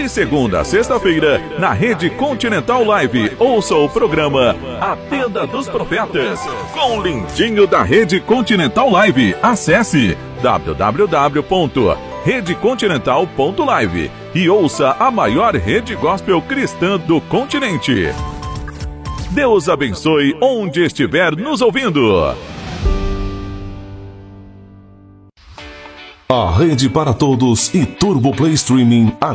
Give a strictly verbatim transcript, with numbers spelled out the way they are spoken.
De segunda a sexta-feira, na Rede Continental Live, ouça o programa A Tenda dos Profetas, com o lindinho da Rede Continental Live. Acesse w w w ponto rede continental ponto live e ouça a maior rede gospel cristã do continente. Deus abençoe onde estiver nos ouvindo. A Rede para Todos e Turbo Play Streaming